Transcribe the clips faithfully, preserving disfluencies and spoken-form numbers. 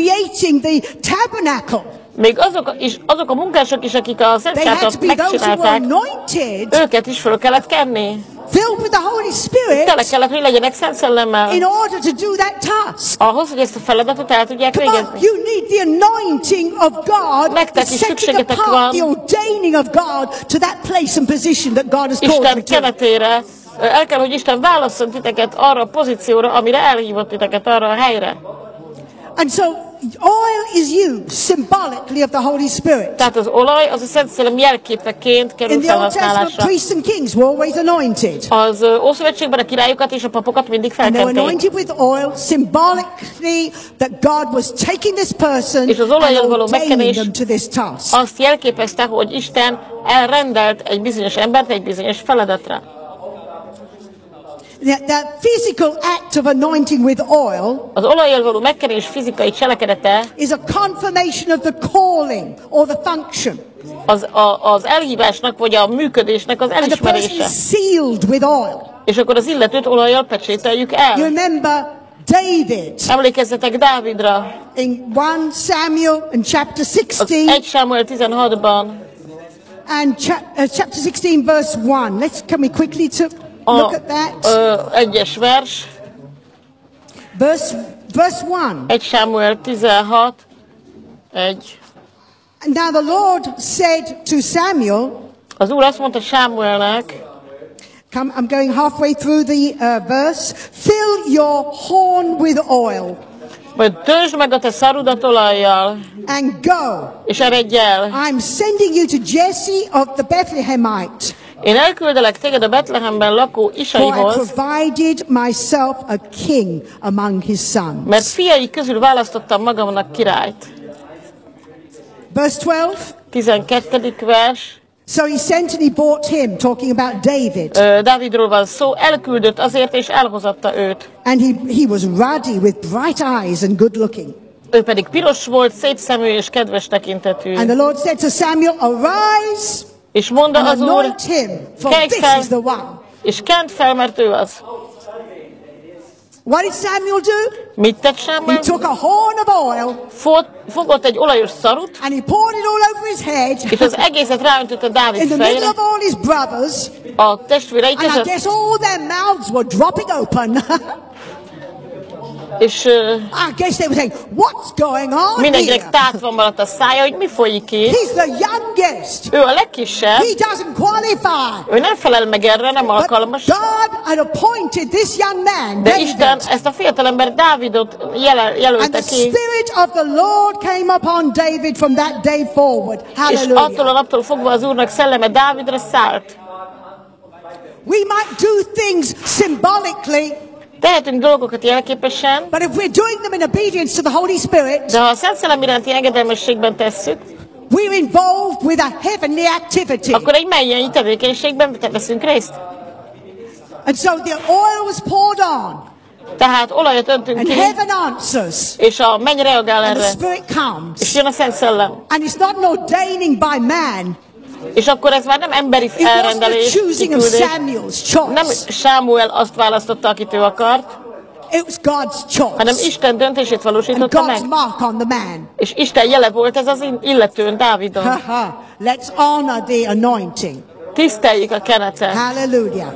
creating the tabernacle. Még azok, is, azok a munkások is, akik a szentságot megcsinálták, őket is fel kellett kenni. Filled with the Holy Spirit, tele kellett, hogy legyenek szent szellemmel. In order to do that task. Ahhoz, hogy ezt a feladatot el tudják Come végezni. on, you need the anointing of God, Nektek the is setting szükségetek apart, van the ordaining of God to that place and position that God has called you Isten to. kenetére. El kell, hogy Isten válasszon titeket arra a pozícióra, amire elhívott titeket, arra a helyre. And so oil is used symbolically of the Holy Spirit. Tehát az olaj az a Szent Szellem jelképeként kerül In the Old Testament, felhasználásra. priests and kings were always anointed. Az Ószövetségben a királyokat és a papokat mindig And they were felkenték. anointed with oil symbolically that God was taking this person És az and olajjal való ordaining megkenés them to this task. azt jelképezte, hogy Isten elrendelt egy bizonyos embert egy bizonyos feladatra. That, that physical act of anointing with oil Az olajjal való megkenés fizikai cselekedete is a confirmation of the calling or the function. az, a, az elhívásnak vagy a működésnek az And the person elismerése. is sealed with oil. És akkor az illetőt olajjal pecsételjük You el. remember David Emlékezzetek Dávidra. in First Samuel in chapter Az sixteen egy Sámuel tizenhatban. and cha uh, chapter sixteen verse one. Let's come we quickly to look A at that. ö, egyes vers. Verse verse one. egy Sámuel tizenhat. egy. And now the Lord said to Samuel, Az Úr azt mondta Sámuelnek, come, I'm going halfway through the uh, verse. Fill your horn with oil majd töltsd meg a te szarudat olajjal, and go. és eredj el. I'm sending you to Jesse of the Bethlehemite, Én elküldelek téged a Betlehemben lakó for I Isaihoz, provided myself a king among his sons. mert fiai közül választottam magamnak királyt. Verse twelve. tizenkettedik vers. So he sent and he brought him, talking about David. Ö, Dávidról van szó, elküldött azért, és elhozatta őt. And he, he was ruddy with bright eyes and good looking. Ő pedig piros volt, szép szemű és kedves tekintetű. And the Lord said to Samuel, arise És mondta and az Úr, anoint him, for kelj this fel, is the one. és kent fel, mert ő az. What did Samuel do? Mit tett He Sámuel? took a horn of oil Fog, fogott egy olajos szarut, and he poured it all over his és head az egészet ráöntötte in Dávid the middle fejére, of all his brothers. a testvérei And I között, guess all their mouths were dropping open. és ö, I guess they were saying, what's going on mindenkinek here? tátva maradt a szája, hogy mi folyik itt. He's the youngest. Ő a legkisebb, He doesn't qualify. ő nem felel meg erre, nem But alkalmas. God had appointed this young man, De Isten David. ezt a fiatalember Dávidot jele, And jelölte the ki, Spirit of the Lord came upon David from that day forward. és attól Hallelujah. a naptól fogva az Úrnak szelleme Dávidra szállt. We might do things symbolically, Tehetünk dolgokat jelképesen, but if we're doing them in obedience to the Holy Spirit, de ha a Szent Szellem iránti engedelmességben tesszük, we're involved with a heavenly activity. akkor egy mennyei tevékenységben veszünk részt. And so the oil was poured on, Tehát olajat öntünk and ki, heaven answers, és a menny reagál and the erre, Spirit és comes. jön a Szent Szellem. And it's not an ordaining by man. És akkor ez már nem emberi It wasn't the elrendelés, choosing of kiküldés. Samuel's Nem choice. Sámuel azt választotta, akit ő akart, It was God's hanem choice. Isten döntését And valósította meg. God's mark on the man. És Isten jele volt ez az illetőn, Dávidon. Haha. Let's honor the anointing. Tiszteljük a kenetet. Hallelujah.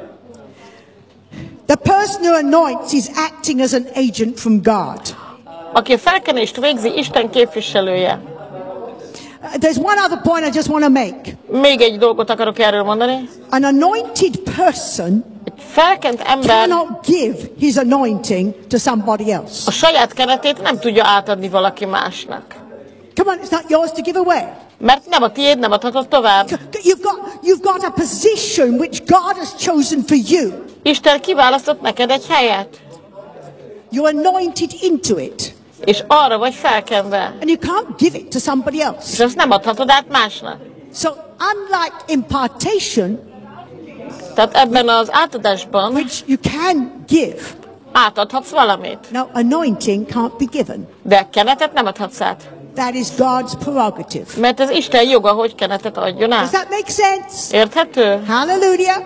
The person who anoints is acting as an agent from God. Aki a felkenést végzi, Isten képviselője. Uh, There's one other point I just want to make. Még egy dolgot akarok erről mondani. An anointed person Egy felkent ember cannot give his anointing to somebody else. a saját kenetét nem tudja átadni valaki másnak. Come on, it's not yours to give away. Mert nem a tiéd, nem adhatod tovább. You've got, you've got a position which God has chosen for you. Isten kiválasztott neked egy helyet, You're anointed into it. és arra vagy felkenve. And you can't give it to somebody És else. azt nem adhatod át másnak. So unlike impartation, Tehát ebben az átadásban which you can give, átadhatsz valamit. no, anointing can't be given. De kenetet nem adhatsz át. That is God's prerogative. Mert ez Isten joga, hogy kenetet adjon Does át. that make sense? Érthető? Hallelujah.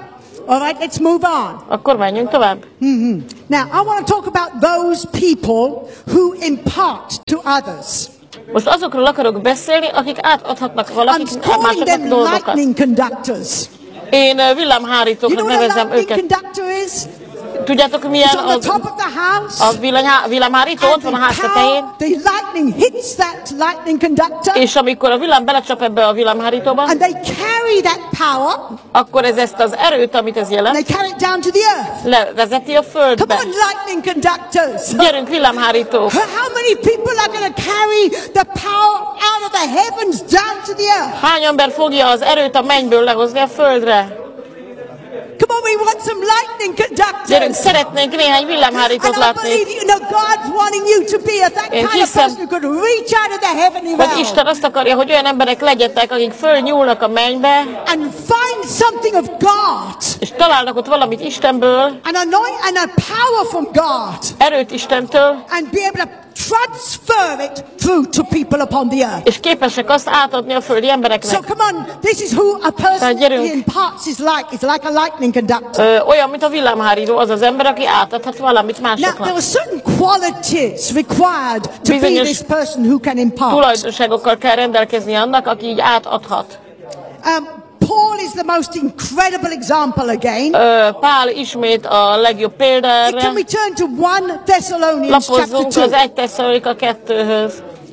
All right, let's move on. Akkor menjünk tovább. Mm-hmm. Now, I want to talk about those people who impart to others. Most azokról akarok beszélni, akik átadhatnak valakik I'm calling másoknak them dolgokat. lightning conductors. Én uh, villámhárítóknak You know what a nevezem lightning őket. conductor is? Tudjátok, milyen It's on the az, top of the house. a villanyhá, villámhárító? Ott And van a the ház power, tetején. the lightning hits that lightning conductor. És amikor a villám belecsap ebbe a villámhárítóba, And they carry that power. akkor ez ezt az erőt, amit ez And jelent, they carry it down to the earth. levezeti a Come földbe. on, lightning conductors. Gyerünk, villámhárítók! How many people are going to carry the power out of the heavens down to the earth? Hány ember fogja az erőt a mennyből lehozni a földre? Come on, we want some lightning Gyerünk, conductors. szeretnénk néhány And villámhárítót I látni. believe, you know, God's wanting you to be a, that Én kind of hiszem, person who could reach out of the heavenly Hogy realm Isten azt akarja, hogy olyan emberek legyetek, akik fölnyúlnak a mennybe, and find something of God, és találnak ott valamit Istenből, an anoint and a power from God, erőt Istentől, and be able to transfer it through to people upon the earth. és képesek azt átadni a földi So embereknek. come on, this is who a person Tehát gyerünk. imparts is like. It's like a lightning conductor. Ö, olyan, mint a villámhárító, az az ember, aki átadhat valamit Now, there másoknak. are certain qualities required to be Bizonyos this person who can impart. Tulajdonságokkal kell rendelkezni annak, aki így átadhat. Um, Paul is the most incredible example again. Ö, Pál ismét a legjobb példa erre. Can we turn to First Thessalonians chapter Lapozzunk two? az egy Tesszalonika kettőhöz.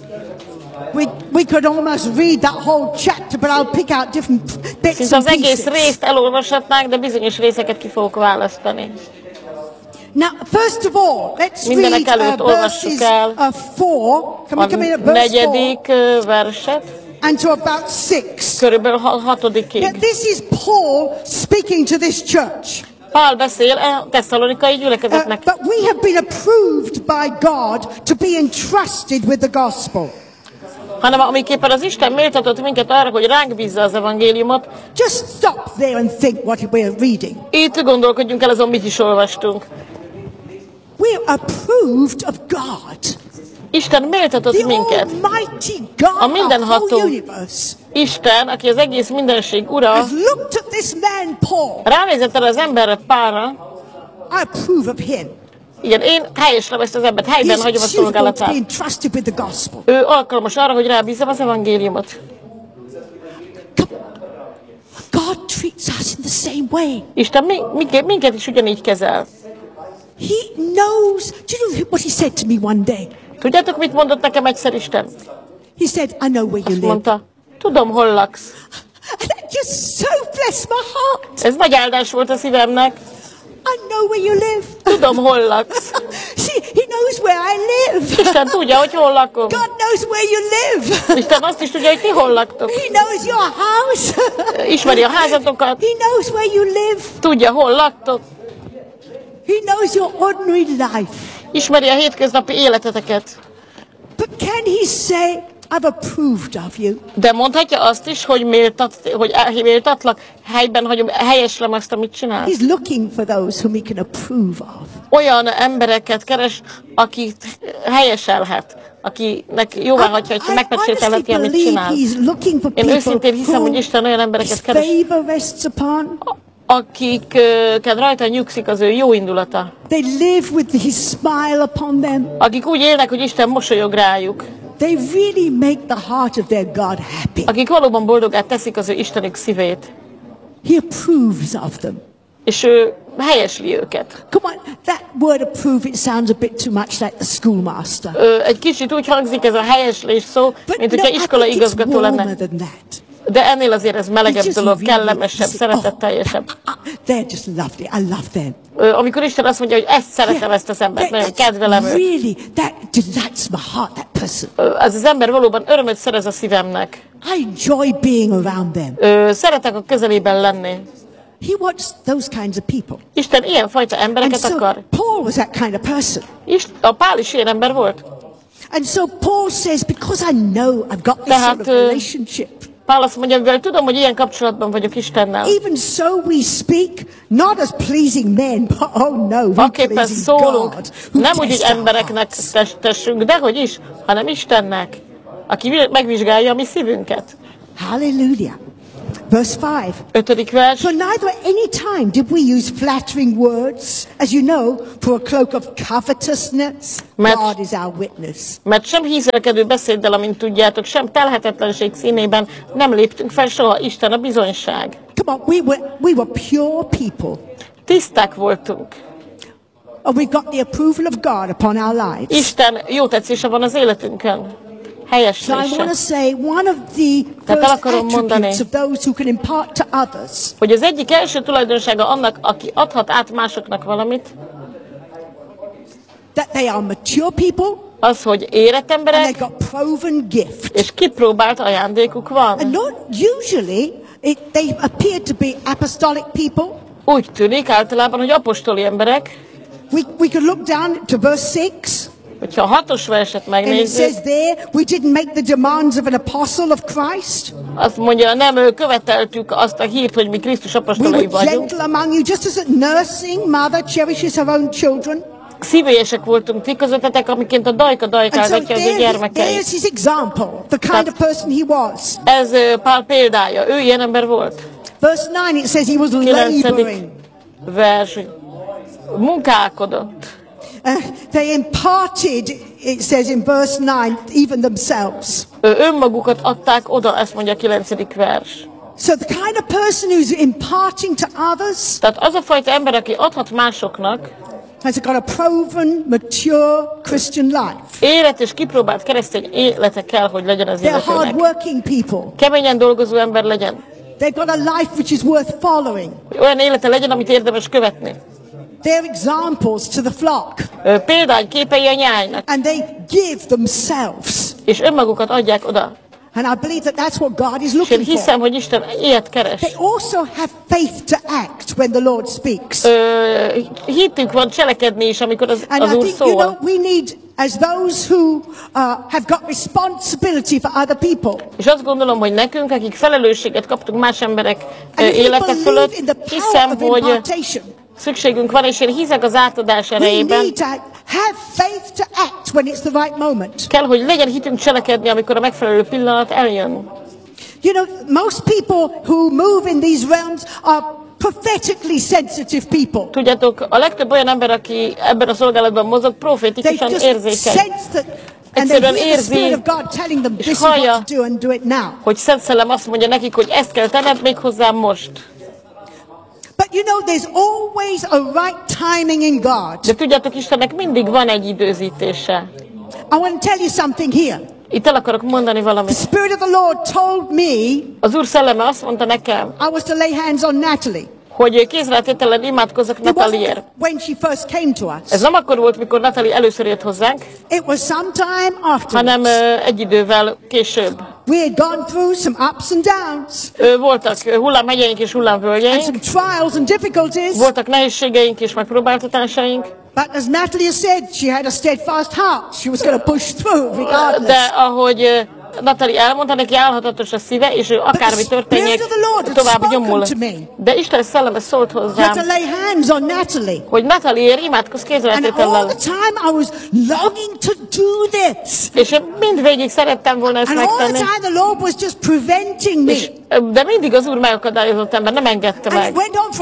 We, we could almost read that whole chapter, but I'll pick out different bits Szinte and az egész pieces. részt elolvashatnánk, de bizonyos részeket ki fogok választani. Now, first of all, let's Mindenek read előtt uh, olvassuk verses el uh, four. Can we A come in at verse four negyedik ö, verset, and to about six? körülbelül ha- Now, hatodikig. this is Paul speaking to this church. Pál beszél a tesszalonikai Uh, gyülekezetnek. but we have been approved by God to be entrusted with the gospel. Hanem amiképpen az Isten méltatott minket arra, hogy ránk bízza az evangéliumot, Just stop there and think what we're reading. itt gondolkodjunk el azon, mit is olvastunk. We're approved of God, Isten méltatott the minket. Almighty God A of the mindenható whole universe. Isten, aki az egész mindenség ura, Has looked at this man Paul. ránézett erre az emberre, Pálra. I approve of him. Igen, én helyeslem ezt az embert, helyben He's hagyom a suitable to be szolgálatát. entrusted with the gospel. Ő alkalmas arra, hogy rábízzam az evangéliumot. God treats us in the same way. Isten mi, minket, minket is ugyanígy kezel. He knows. Do you know what he said to me one day? Tudjátok, mit mondott nekem egyszer Isten? He said, I know where you Azt live. mondta, tudom, hol laksz. And that just so blessed my heart. Ez nagy áldás volt a szívemnek. I know where you live. Tudom, hol laksz. See, he knows where I live. Isten tudja, hogy hol lakom. God knows where you live. Isten azt is tudja, hogy ti hol laktok. He knows your house. Ismeri a házatokat, He knows where you live. tudja, hol laktok. He knows your ordinary life. Ismeri a hétköznapi életeteket. But can he say, I've approved of you? De mondhatja azt is, hogy, méltat, hogy méltatlak, helyben hagyom, helyeslem azt, amit csinál. He's looking for those whom he can approve of. Olyan embereket keres, akit helyeselhet, akinek jóvá hagyja, hogy megpecsételheti, amit believe csinál. he's looking for Én people őszintén hiszem, hogy Isten olyan his embereket keres, favor rests upon. akiket rajta nyugszik az ő jó indulata. They live with his smile upon them. Akik úgy élnek, hogy Isten mosolyog rájuk. They really make the heart of their God happy. Akik valóban boldogát teszik az ő Istenük szívét. He approves of them. És ő helyesli őket. Come on, that word approve, it sounds a bit too much like the schoolmaster. Ö, egy kicsit úgy hangzik ez a helyeslés szó, mint hogyha I iskola think it's igazgató warmer lenne. than that. De ennél azért ez melegebb It's just dolog, really- kellemesebb, it's- szeretetteljesebb. oh, ah, they're just lovely. I love them. Ö, amikor Isten azt mondja, hogy ezt szeretem, ezt az embert, That- nagyon that's kedvelem őt. really, that delights my heart, that person. Ö, az az ember valóban örömöt szerez a szívemnek. I enjoy being around them. Ö, szeretek a közelében lenni. He wants those kinds of people. Isten ilyen fajta And embereket so akar. Paul was that kind of person. Ist- a Pál is ilyen ember volt. And so Paul says, because I know I've got this Tehát, sort of ö, relationship, Pál azt mondja, mivel tudom, hogy ilyen kapcsolatban vagyok Istennel. even so we speak, not as pleasing men, but oh no, we Aképpen pleasing szólunk, God, who nem úgy, hogy tests our embereknek hearts. tes- tessünk, dehogy is, hanem Istennek, aki vi- megvizsgálja a mi szívünket. Hallelujah. Verse five. Ötödik vers. For neither at any time did we use flattering words, as you know, for a cloak of covetousness. Mert, God is our witness. mert sem hízelkedő beszéddel, amint tudjátok, sem telhetetlenség színében nem léptünk fel soha, Isten a bizonyság. Come on, we were, we were pure people. Tiszták voltunk. And we got the approval of God upon our lives. Isten jó tetszése van az életünkön. So I want to say one of the first attributes of those who can impart to others. Hogy az egyik első tulajdonsága annak, aki adhat át másoknak valamit, that they are mature people, az, hogy érett emberek, and they got proven gift. És kipróbált ajándékuk van. And not usually it, they appear to be apostolic people. Úgy tűnik általában, hogy apostoli emberek. We, we could look down to verse six. Hogyha a hatos verset megnézzük, and it says there, we didn't make the demands of an apostle of Christ. Azt mondja, nem követeltük azt a hírt, hogy mi Krisztus apostolai vagyunk. We were gentle among you, just as a nursing mother cherishes her own children. Szívélyesek voltunk ti közöttetek, amiként a dajka dajkálgatja az ő gyermekeit. There's his example, the kind of person he was. Ez Pál példája, ő ilyen ember volt. Verse nine, it says he was laboring. Vers, munkálkodott. Uh, they imparted, it says in verse nine, even themselves. Ő önmagukat adták oda, ezt mondja a kilencedik vers. So the kind of person who's imparting to others, tehát az a fajta ember, aki adhat másoknak, has got a proven, mature Christian life. Élet és kipróbált keresztény élete kell, hogy legyen az illetőnek. They're hard-working people. Keményen dolgozó ember legyen. They've got a life which is worth following. Olyan élete legyen, amit érdemes követni. They're examples to the flock. Példány-képei a nyájnak. And they give themselves. És önmagukat adják oda. And I believe that that's what God is looking for. És hiszem, hogy Isten ilyet keres. They also have faith to act when the Lord speaks. Ö, hitünk van cselekedni is, amikor az, and az I Úr think, szól. You know, we need, as those who uh, have got responsibility for other people. És azt gondolom, hogy nekünk, akik felelősséget kaptunk más emberek élete fölött, hiszem, hogy szükségünk van, és én hiszek az átadás erejében. Have faith to act when it's the right moment. Kell, hogy legyen hitünk cselekedni, amikor a megfelelő pillanat eljön. You know, most people who move in these realms are prophetically sensitive people. Tudjátok, a legtöbb olyan ember, aki ebben a szolgálatban mozog, profétikusan érzékeny. Egyszerűen érzi, és hallja, hogy Szent Szellem azt mondja nekik, hogy ezt kell tenned még hozzá most. But you know, there's always a right timing in God. De tudjátok, Istennek mindig van egy időzítése. I want to tell you something here. Itt el akarok mondani valamit. The Spirit of the Lord told me. Az Úr szelleme azt mondta nekem. I was to lay hands on Natalie. Hogy kézrátételen imádkozzak Nataliért. When she first came to us. Ez nem akkor volt, mikor Natalie először jött hozzánk. It was sometime after. Hanem egy idővel később. We had gone through some ups and downs. Voltak hullámhegyeink és hullámvölgyeink. And some trials and difficulties. Voltak nehézségeink és megpróbáltatásaink. But as Natalie said, she had a steadfast heart. She was going to push through regardless. De ahogy Natalie elmondta, neki állhatatos a szíve, és ő akármi történjék, tovább nyomul. De Isten szelleme szólt hozzám, hogy Natalie-ért imádkozz kézrátétellel. És én mindvégig szerettem volna ezt megtenni. És, de mindig az Úr megakadályozott ember, nem engedte meg.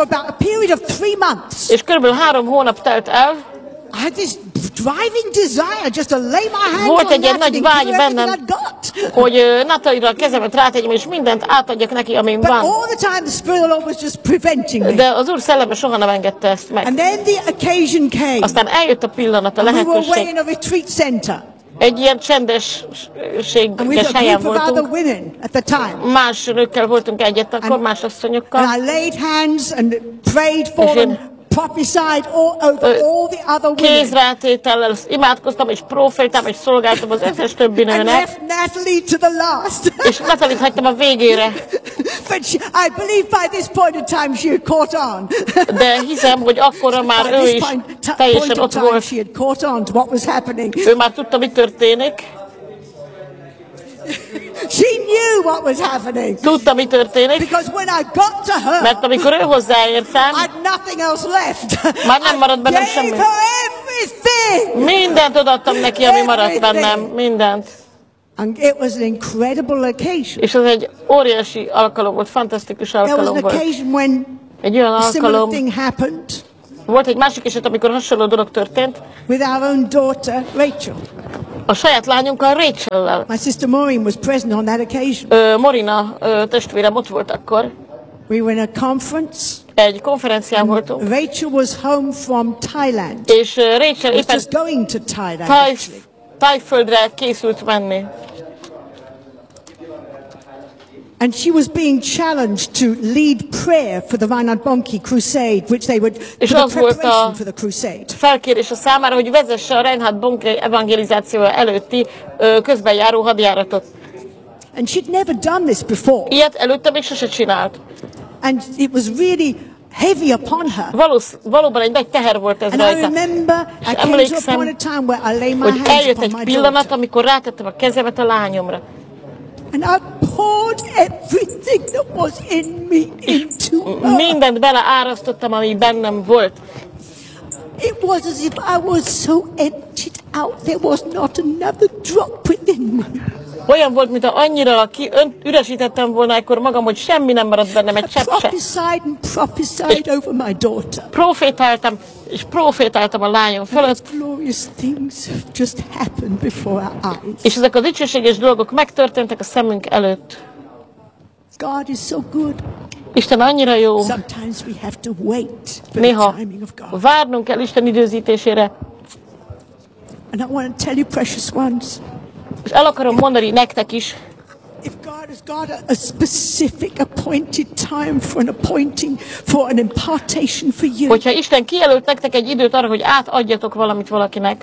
És körülbelül három hónap telt el. I had this driving desire just to lay my hands Volt egy on nagy vágy bennem, hogy Natalie-ra kezemet rátegyem, és mindent átadjak neki, amin van. all the time the Spirit of the Lord was just preventing me. De az Úr szelleme soha nem engedte ezt meg. And then the occasion came. Aztán eljött a pillanat, a lehetőség. We were away in a retreat center. Egy ilyen csendességes helyen voltunk. Más nőkkel voltunk egyet, akkor and, más asszonyokkal. And I laid hands and prayed for them. Prophesied all over all the other women. Kézrátétellel imádkoztam, és profétáltam, és szolgáltam az összes többi nőnek. And left Natalie to the last. És Natalie-t hagytam a végére. But she, I believe by this point in time she had caught on. De hiszem, hogy akkora már ő is teljesen ott volt. She had caught on to what was happening. Ő már tudta, mi történik. She knew what was happening. Tudta, mi történik. Because when I got to her, mert amikor ő hozzáértem, I had nothing else left. Már nem maradt bennem semmi. Everything. Mindent odaadtam neki, ami maradt bennem. Mindent. And it was an incredible occasion. És ez egy óriási alkalom volt, fantasztikus alkalom volt. There was an occasion when egy olyan a similar alkalom, thing happened. Volt egy másik eset, amikor hasonló dolog történt. With our own daughter, Rachel. A saját lányunkkal, Rachel-lel. My sister Maureen was present on that occasion. Ö, Morina ö, testvérem ott volt akkor. We were in a conference. Egy konferencián voltunk. Rachel was home from Thailand. És uh, Rachel éppen just going to Thailand. Thai, Thai-földre készült menni. And she was being challenged to lead prayer for the Reinhard Bonnke crusade, which they would for the preparation for the crusade. Felkérés a számára, hogy vezesse a Reinhard Bonnke evangelizáció előtti uh, közbenjáró hadjáratot. And she'd never done this before. Ilyet előtte még sose csinált. And it was really heavy upon her. Valósz, valóban egy nagy teher volt ez and rajta. I remember I came to a point of time where I lay my hogy hands eljött upon egy my pillanat, daughter. amikor rátettem a kezemet a lányomra. And I poured everything that was in me into her. Mindent beleárasztottam, ami bennem volt. It was as if I was so emptied out, there was not another drop within me. Olyan volt, mintha annyira ki üresítettem volna ekkor magam, hogy semmi nem maradt bennem, egy csepp se. Prophesied and prophesied over my daughter. Profétáltam, és profétáltam a lányom fölött. Glorious things have just happened before our eyes. És ezek a dicsőséges dolgok megtörténtek a szemünk előtt. God is so good. Isten annyira jó. Sometimes we have to wait for Néha the timing of God. várnunk kell Isten időzítésére. And I want to tell you, precious ones. És el akarom mondani nektek is, if God has got a, a specific appointed time for an appointing, for an impartation for you. Hogyha Isten kijelölt nektek egy időt arra, hogy átadjatok valamit valakinek.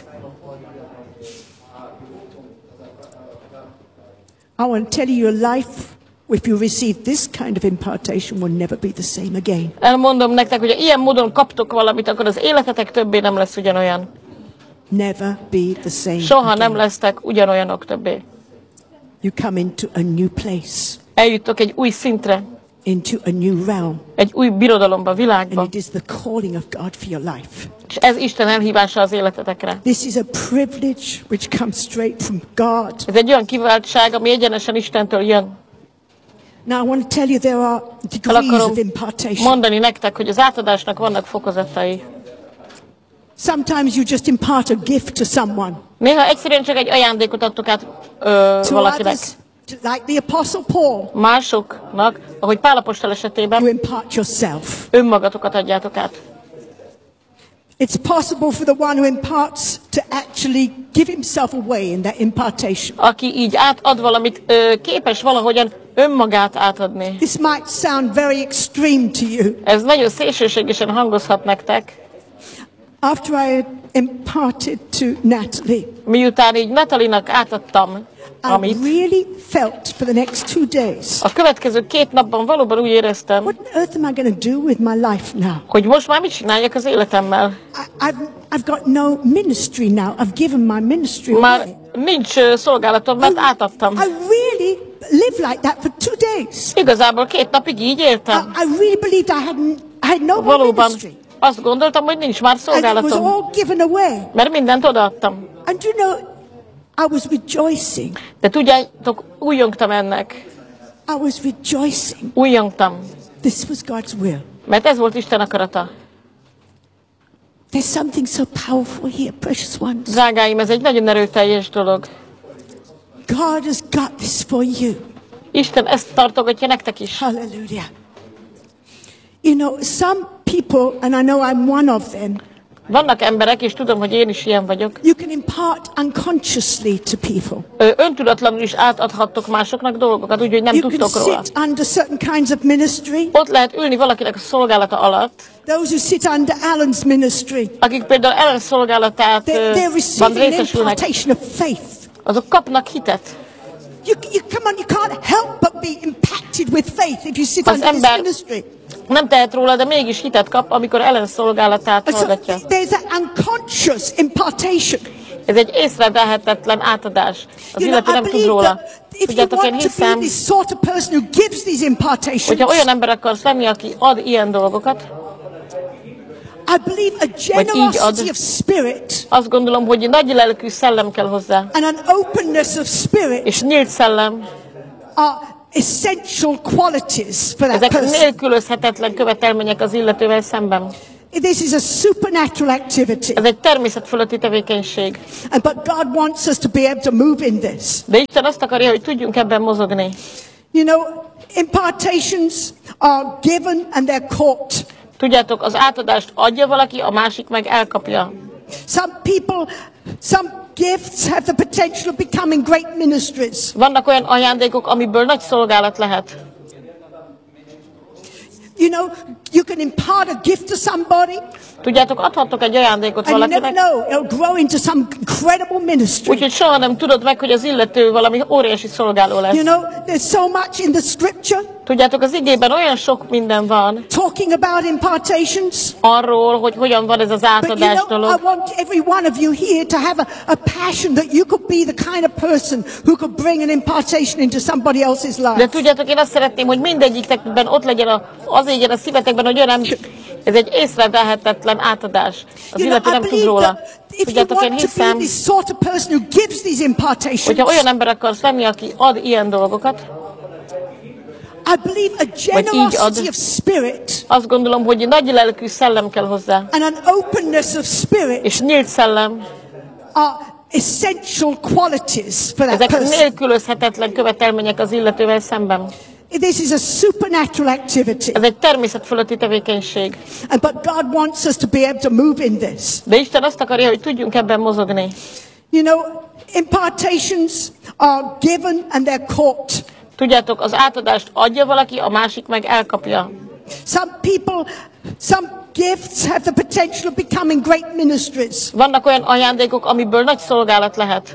I want to tell you, your life, if you receive this kind of impartation, will never be the same again. Elmondom nektek, hogy ha ilyen módon kaptok valamit, akkor az életetek többé nem lesz ugyanolyan. Never be the same. Soha again. nem lesztek ugyanolyanok többé. You come into a new place. Eljuttok egy új szintre. Into a new realm. Egy új birodalomba, világba. And it is the calling of God for your life. És ez Isten elhívása az életetekre. This is a privilege which comes straight from God. Ez egy olyan kiváltság, ami egyenesen Istentől jön. Now I want to tell you there are degrees of impartation. Mondani nektek, hogy az átadásnak vannak fokozatai. Sometimes you just impart a gift to someone. Néha egyszerűen csak egy ajándékot adtok át ö, to valakinek. Others, like the Apostle Paul. Másoknak, ahogy Pál apostol esetében, you impart yourself. önmagatokat adjátok át. It's possible for the one who imparts to actually give himself away in that impartation. Aki így átad valamit, ö, képes valahogyan önmagát átadni. This might sound very extreme to you. Ez nagyon szélsőségesen hangozhat nektek. After I had imparted to Natalie, miután így Natalinak átadtam, amit, I really felt for the next two days. A következő két napban valóban úgy éreztem, what on earth am I going to do with my life now? Hogy most már mit csináljak az életemmel? I, I've, I've got no ministry now. I've given my ministry Már away. nincs uh, szolgálatom, mert átadtam. I really live like that for two days. Igazából két napig így éltem. I, I really believed I hadn't, I had no more Valóban ministry. azt gondoltam, hogy nincs már szolgálatom. And it was all given away. Mert mindent odaadtam. And you know, I was rejoicing. De tudjátok, újjongtam ennek. I was rejoicing. Újjongtam. This was God's will. Mert ez volt Isten akarata. There's something so powerful here, precious ones. Drágáim, ez egy nagyon erőteljes dolog. God has got this for you. Isten ezt tartogatja nektek is. Hallelujah. You know, some people, and I know I'm one of them. Vannak emberek, és tudom, hogy én is ilyen vagyok. You can impart unconsciously to people. Ö, öntudatlanul is átadhattok másoknak dolgokat, úgyhogy nem you tudtok róla. You can sit under certain kinds of ministry. Ott lehet ülni valakinek a szolgálata alatt. Those who sit under Alan's ministry. Akik például Alan szolgálatát they're, they're receiving an impartation of faith. Azok kapnak hitet. You, you, come on, you can't help but be impacted with faith if you sit Az under this ember ministry. nem tehet róla, de mégis hitet kap, amikor Ellen szolgálatát hallgatja. So there's an unconscious impartation. Ez egy észrevehetetlen átadás. Az illető nem tud róla. Tudjátok, én hiszem, sort of person who gives these impartations, hogyha olyan ember akarsz lenni, aki ad ilyen dolgokat, I believe a generosity of spirit. Azt gondolom, hogy nagy lelkű szellem kell hozzá. And an openness of spirit. És nyílt szellem. Are essential qualities for that Ezek person. Ezek nélkülözhetetlen követelmények az illetővel szemben. This is a supernatural activity. Ez egy természet fölötti tevékenység. And but God wants us to be able to move in this. De Isten azt akarja, hogy tudjunk ebben mozogni. You know, impartations are given and they're caught. Tudjátok, az átadást adja valaki, a másik meg elkapja. Some people, some gifts have the potential of becoming great ministries. Vannak olyan ajándékok, amiből nagy szolgálat lehet. You know, you can impart a gift to somebody. Tudjátok, adhattok egy ajándékot valakinek. And you never know, it'll grow into some incredible ministry. Úgyhogy soha nem tudod meg, hogy az illető valami óriási szolgáló lesz. You know, there's so much in the scripture. Tudjátok, az igében olyan sok minden van. Talking about impartations. Arról, hogy hogyan van ez az átadás dolog. dolog. I want every one of you here to have a, a passion that you could be the kind of person who could bring an impartation into somebody else's life. De tudjátok, én azt szeretném, hogy mindegyikben ott legyen a, az égyen a szívetekben, hogy olyan, ez egy észrevehetetlen átadás. Az you illető know, nem tud róla. Tudjátok, én hiszem, sort of hogyha olyan ember akarsz lenni, aki ad ilyen dolgokat, I believe a generosity of spirit. Azt gondolom, hogy nagy lelkű szellem kell hozzá. And an openness of spirit. És nyílt szellem. Are essential qualities for that Ezek person. nélkülözhetetlen követelmények az illetővel szemben. This is a supernatural activity. Ez egy természet fölötti tevékenység. And but God wants us to be able to move in this. De Isten azt akarja, hogy tudjunk ebben mozogni. You know, impartations are given and they're caught. Tudjátok, az átadást adja valaki, a másik meg elkapja. Some people, some gifts have the potential of becoming great ministries. Vannak olyan ajándékok, amiből nagy szolgálat lehet.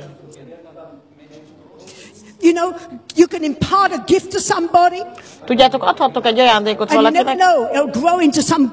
You know, you can impart a gift to somebody. Tudjátok, adhattok egy ajándékot valakinek. And you never know, it'll grow into some